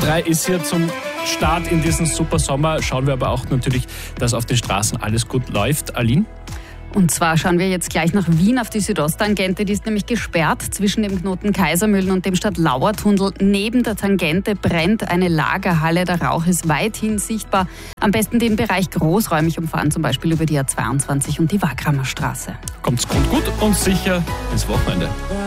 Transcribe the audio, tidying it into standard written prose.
A3 ist hier zum Start in diesen super Sommer. Schauen wir aber auch natürlich, dass auf den Straßen alles gut läuft. Aline? Und zwar schauen wir jetzt gleich nach Wien auf die Südosttangente. Die ist nämlich gesperrt zwischen dem Knoten Kaisermühlen und dem Stadtlauer-Tunnel. Neben der Tangente brennt eine Lagerhalle. Der Rauch ist weithin sichtbar. Am besten den Bereich großräumig umfahren, zum Beispiel über die A22 und die Wagramer Straße. Kommt's gut und sicher ins Wochenende.